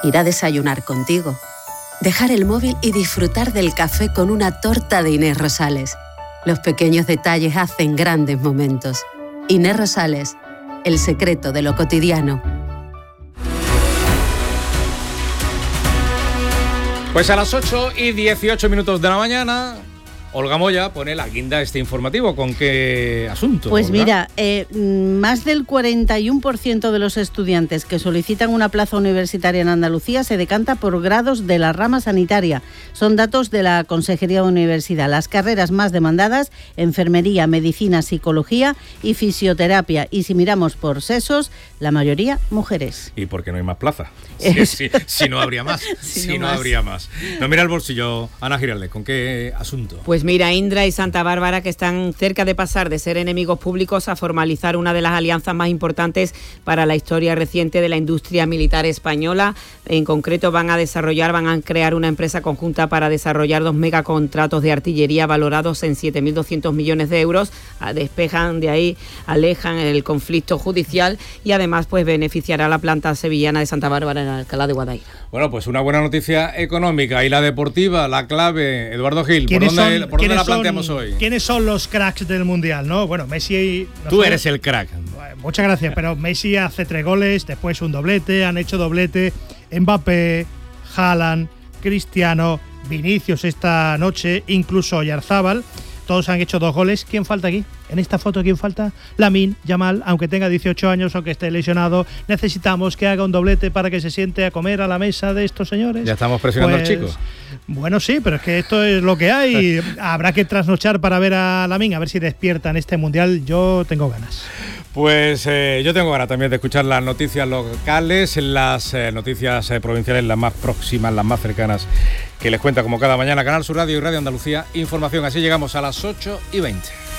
ir a desayunar contigo, dejar el móvil y disfrutar del café con una torta de Inés Rosales. Los pequeños detalles hacen grandes momentos. Inés Rosales, el secreto de lo cotidiano. Pues a las 8:18 de la mañana, Olga Moya pone la guinda informativo. ¿Con qué asunto? Pues Olga? mira, más del 41% de los estudiantes que solicitan una plaza universitaria en Andalucía se decanta por grados de la rama sanitaria. Son datos de la Consejería de Universidad. Las carreras más demandadas: enfermería, medicina, psicología y fisioterapia. Y si miramos por sexos, la mayoría mujeres. ¿Y por qué no hay más plaza? Si no habría más. si no habría más. No, mira el bolsillo, Ana Giraldez, ¿con qué asunto? Pues mira, Indra y Santa Bárbara, que están cerca de pasar de ser enemigos públicos a formalizar una de las alianzas más importantes para la historia reciente de la industria militar española. En concreto van a crear una empresa conjunta para desarrollar 2 megacontratos de artillería valorados en 7.200 millones de euros. Despejan de ahí, alejan el conflicto judicial y además pues beneficiará a la planta sevillana de Santa Bárbara en Alcalá de Guadaira. Bueno, pues una buena noticia económica. Y la deportiva, la clave, Eduardo Gil, ¿por dónde la planteamos hoy? ¿Quiénes son los cracks del Mundial, no? Bueno, Messi... Tú eres el crack. Muchas gracias, pero Messi hace 3 goles, después un doblete, han hecho doblete Mbappé, Haaland, Cristiano, Vinicius esta noche, incluso Oyarzábal. Todos han hecho 2 goles. ¿Quién falta aquí? En esta foto, ¿quién falta? Lamine Yamal, aunque tenga 18 años, aunque esté lesionado, necesitamos que haga un doblete para que se siente a comer a la mesa de estos señores. Ya estamos presionando al chico. Bueno, sí, pero es que esto es lo que hay. Habrá que trasnochar para ver a Lamine, a ver si despierta en este Mundial. Yo tengo ganas. Pues yo tengo ganas también de escuchar las noticias locales, las noticias provinciales, las más próximas, las más cercanas, que les cuenta como cada mañana Canal Sur Radio y Radio Andalucía Información. Así llegamos a las 8:20.